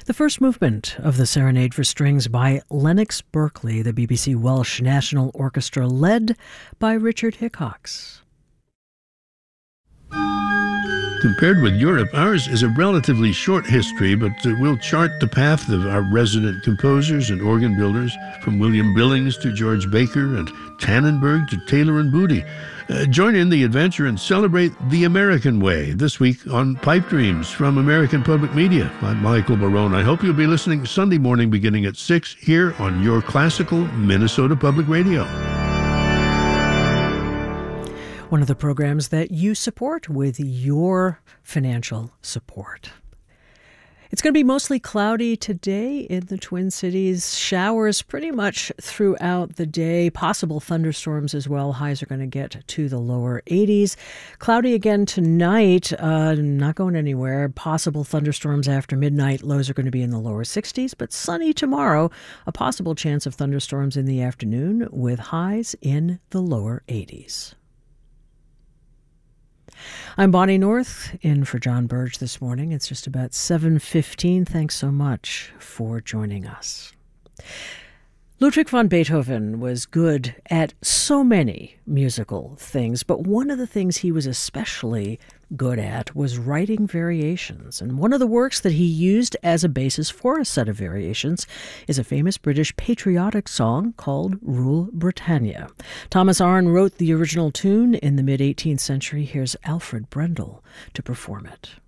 The first movement of the Serenade for Strings by Lennox Berkeley, the BBC Welsh National Orchestra, led by Richard Hickox. Compared with Europe, ours is a relatively short history, but we'll chart the path of our resident composers and organ builders, from William Billings to George Baker and Tannenberg to Taylor and Booty. Join in the adventure and celebrate the American way this week on Pipe Dreams from American Public Media. I'm Michael Barone. I hope you'll be listening Sunday morning beginning at 6 here on your classical Minnesota Public Radio. One of the programs that you support with your financial support. It's going to be mostly cloudy today in the Twin Cities. Showers pretty much throughout the day. Possible thunderstorms as well. Highs are going to get to the lower 80s. Cloudy again tonight. Not going anywhere. Possible thunderstorms after midnight. Lows are going to be in the lower 60s. But sunny tomorrow. A possible chance of thunderstorms in the afternoon with highs in the lower 80s. I'm Bonnie North, in for John Burge this morning. It's just about 7:15. Thanks so much for joining us. Ludwig van Beethoven was good at so many musical things, but one of the things he was especially good at was writing variations. And one of the works that he used as a basis for a set of variations is a famous British patriotic song called Rule Britannia. Thomas Arne wrote the original tune in the mid-18th century. Here's Alfred Brendel to perform it.